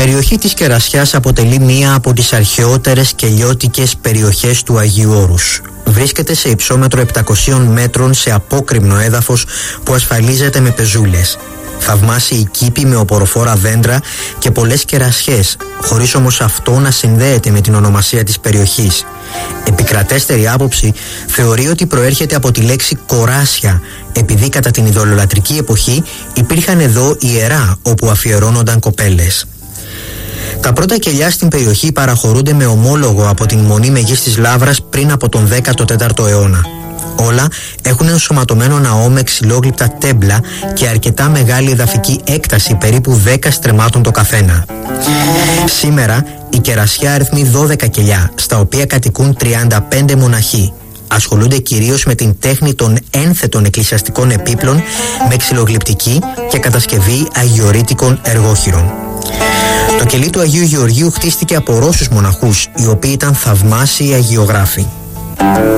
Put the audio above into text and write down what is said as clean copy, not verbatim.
περιοχή της Κερασιάς αποτελεί μία από τις αρχαιότερες κελιώτικες περιοχές του Αγίου Όρους. Βρίσκεται σε υψόμετρο 700 μέτρων σε απόκρημνο έδαφος που ασφαλίζεται με πεζούλες. Θαυμάσιοι κήποι με οποροφόρα δέντρα και πολλές κερασιές, χωρίς όμως αυτό να συνδέεται με την ονομασία της περιοχής. Επικρατέστερη άποψη θεωρεί ότι προέρχεται από τη λέξη κοράσια, επειδή κατά την ειδωλολατρική εποχή υπήρχαν εδώ ιερά όπου αφιερώνονταν κοπέλες. Τα πρώτα κελιά στην περιοχή παραχωρούνται με ομόλογο από την Μονή Μεγίστης Λαύρας πριν από τον 14ο αιώνα. Όλα έχουν ενσωματωμένο ναό με ξυλόγλυπτα τέμπλα και αρκετά μεγάλη εδαφική έκταση, περίπου 10 στρεμμάτων το καθένα. Σήμερα η Κερασιά αριθμεί 12 κελιά, στα οποία κατοικούν 35 μοναχοί. Ασχολούνται κυρίως με την τέχνη των ένθετων εκκλησιαστικών επίπλων, με ξυλογλυπτική και κατασκευή αγιορείτικων εργόχειρων. Το κελί του Αγίου Γεωργίου χτίστηκε από Ρώσους μοναχούς, οι οποίοι ήταν θαυμάσιοι αγιογράφοι.